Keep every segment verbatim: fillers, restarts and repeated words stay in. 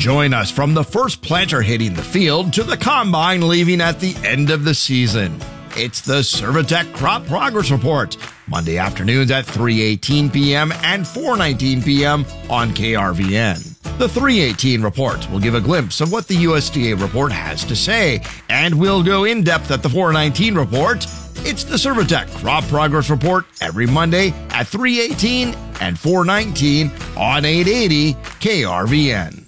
Join us from the first planter hitting the field to the combine leaving at the end of the season. It's the Servitech Crop Progress Report, Monday afternoons at three eighteen p.m. and four nineteen p.m. on K R V N. The three eighteen report will give a glimpse of what the U S D A report has to say, and we'll go in depth at the four nineteen report. It's the Servitech Crop Progress Report every Monday at three eighteen and four nineteen on eight eighty K R V N.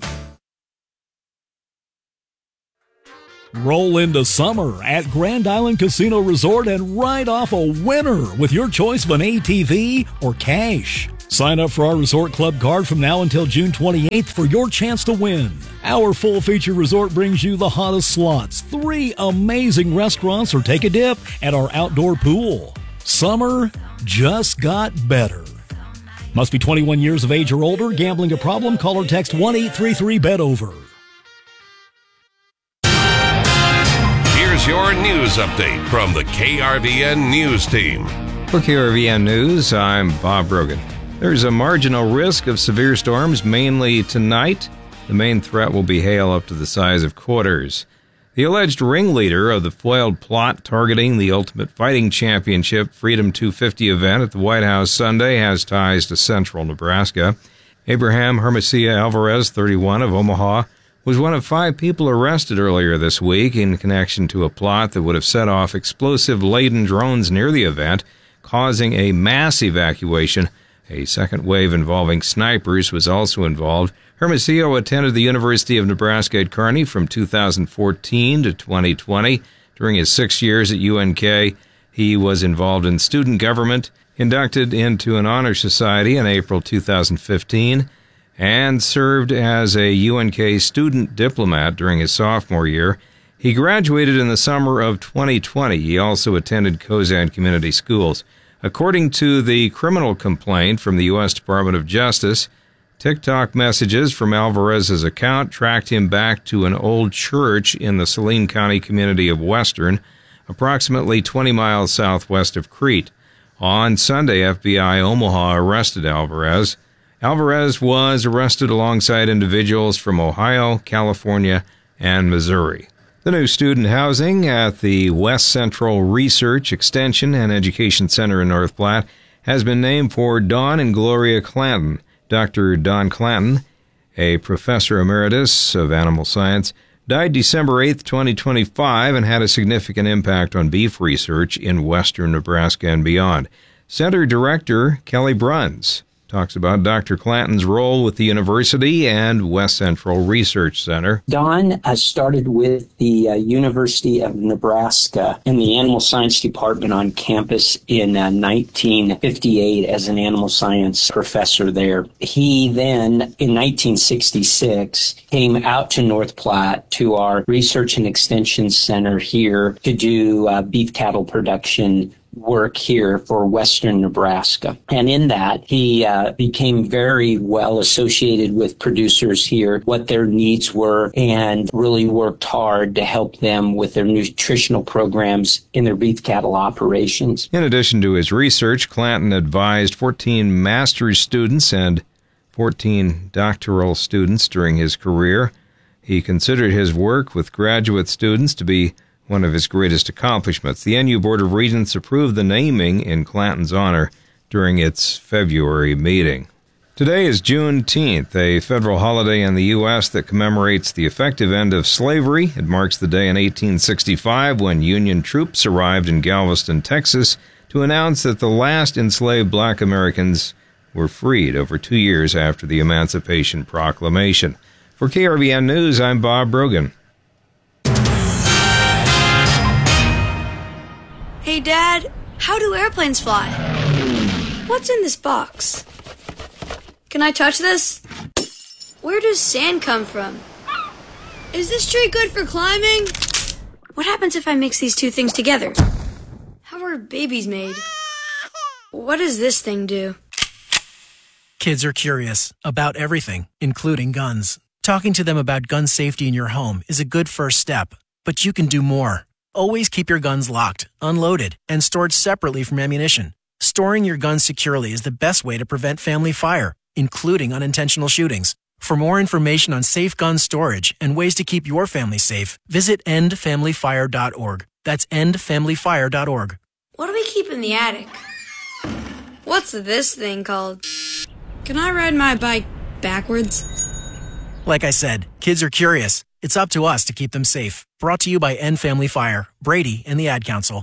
Roll into summer at Grand Island Casino Resort and ride off a winner with your choice of an A T V or cash. Sign up for our Resort Club card from now until June twenty-eighth for your chance to win. Our full-feature resort brings you the hottest slots, three amazing restaurants, or take a dip at our outdoor pool. Summer just got better. Must be twenty-one years of age or older. Gambling a problem? Call or text one eight three three bet over. Here's your news update from the K R V N News Team. For K R V N News, I'm Bob Brogan. There's a marginal risk of severe storms, mainly tonight. The main threat will be hail up to the size of quarters. The alleged ringleader of the foiled plot targeting the Ultimate Fighting Championship Freedom two fifty event at the White House Sunday has ties to central Nebraska. Abraham Hermosillo Alvarez, thirty-one, of Omaha, was one of five people arrested earlier this week in connection to a plot that would have set off explosive-laden drones near the event, causing a mass evacuation. A second wave involving snipers was also involved. Hermosillo attended the University of Nebraska at Kearney from two thousand fourteen to twenty twenty. During his six years at U N K, he was involved in student government, inducted into an honor society in April two thousand fifteen, and served as a U N K student diplomat during his sophomore year. He graduated in the summer of twenty twenty. He also attended Cozad Community Schools. According to the criminal complaint from the U S Department of Justice, TikTok messages from Alvarez's account tracked him back to an old church in the Saline County community of Western, approximately twenty miles southwest of Crete. On Sunday, F B I Omaha arrested Alvarez. Alvarez was arrested alongside individuals from Ohio, California, and Missouri. The new student housing at the West Central Research, Extension, and Education Center in North Platte has been named for Don and Gloria Clanton. Doctor Don Clanton, a professor emeritus of animal science, died December eighth, twenty twenty-five, and had a significant impact on beef research in western Nebraska and beyond. Center Director Kelly Bruns talks about Doctor Clanton's role with the university and West Central Research Center. Don uh, started with the uh, University of Nebraska in the Animal Science Department on campus in uh, nineteen fifty-eight as an animal science professor there. He then, in nineteen sixty-six, came out to North Platte to our Research and Extension Center here to do uh, beef cattle production work here for western Nebraska. And in that, he uh, became very well associated with producers here, what their needs were, and really worked hard to help them with their nutritional programs in their beef cattle operations. In addition to his research, Clanton advised fourteen master's students and fourteen doctoral students during his career. He considered his work with graduate students to be one of his greatest accomplishments. The N U Board of Regents approved the naming in Clanton's honor during its February meeting. Today is Juneteenth, a federal holiday in the U S that commemorates the effective end of slavery. It marks the day in eighteen sixty-five when Union troops arrived in Galveston, Texas, to announce that the last enslaved black Americans were freed over two years after the Emancipation Proclamation. For K R V N News, I'm Bob Brogan. Hey, Dad, how do airplanes fly? What's in this box? Can I touch this? Where does sand come from? Is this tree good for climbing? What happens if I mix these two things together? How are babies made? What does this thing do? Kids are curious about everything, including guns. Talking to them about gun safety in your home is a good first step, but you can do more. Always keep your guns locked, unloaded, and stored separately from ammunition. Storing your guns securely is the best way to prevent family fire, including unintentional shootings. For more information on safe gun storage and ways to keep your family safe, visit end family fire dot org. That's end family fire dot org. What do we keep in the attic? What's this thing called? Can I ride my bike backwards? Like I said, kids are curious. It's up to us to keep them safe. Brought to you by End Family Fire, Brady, and the Ad Council.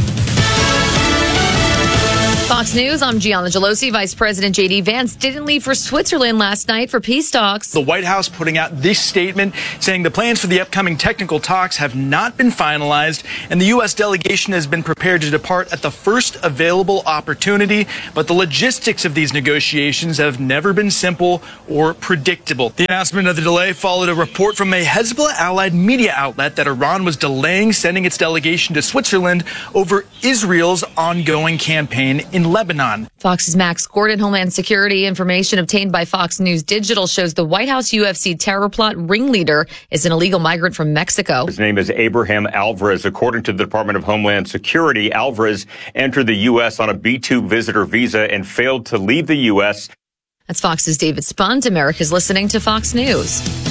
Fox News, I'm Gianna Gelosi. Vice President J D Vance didn't leave for Switzerland last night for peace talks. The White House putting out this statement saying the plans for the upcoming technical talks have not been finalized, and the U S delegation has been prepared to depart at the first available opportunity. But the logistics of these negotiations have never been simple or predictable. The announcement of the delay followed a report from a Hezbollah-allied media outlet that Iran was delaying sending its delegation to Switzerland over Israel's ongoing campaign in Lebanon. Fox's Max Gordon. Homeland Security information obtained by Fox News Digital shows the White House U F C terror plot ringleader is an illegal migrant from Mexico. His name is Abraham Alvarez. According to the Department of Homeland Security, Alvarez entered the U S on a B two visitor visa and failed to leave the U S. That's Fox's David Spunt. America's listening to Fox News.